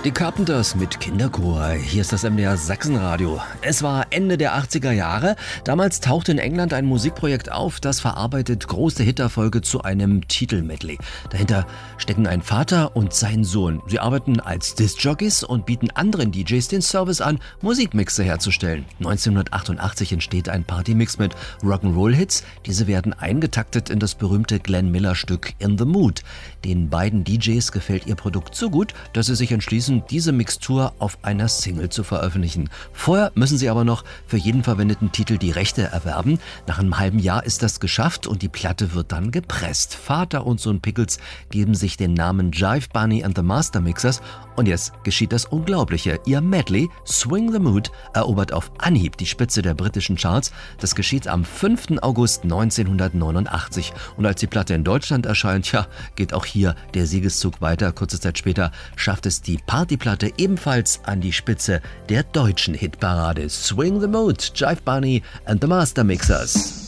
Die Carpenters mit Kinderchor. Hier ist das MDR Sachsenradio. Es war Ende der 80er Jahre. Damals tauchte in England ein Musikprojekt auf, das verarbeitet große Hitterfolge zu einem Titelmedley. Dahinter stecken ein Vater und sein Sohn. Sie arbeiten als Discjockeys und bieten anderen DJs den Service an, Musikmixe herzustellen. 1988 entsteht ein Partymix mit Rock'n'Roll-Hits. Diese werden eingetaktet in das berühmte Glenn Miller-Stück In the Mood. Den beiden DJs gefällt ihr Produkt so gut, dass sie sich entschließen, diese Mixtur auf einer Single zu veröffentlichen. Vorher müssen sie aber noch für jeden verwendeten Titel die Rechte erwerben. Nach einem halben Jahr ist das geschafft und die Platte wird dann gepresst. Vater und Sohn Pickles geben sich den Namen Jive Bunny and the Master Mixers und jetzt geschieht das Unglaubliche. Ihr Medley Swing the Mood erobert auf Anhieb die Spitze der britischen Charts. Das geschieht am 5. August 1989 und als die Platte in Deutschland erscheint, geht auch hier der Siegeszug weiter. Kurze Zeit später schafft es die Partyplatte ebenfalls an die Spitze der deutschen Hitparade. Swing the Mood, Jive Bunny and the Master Mixers.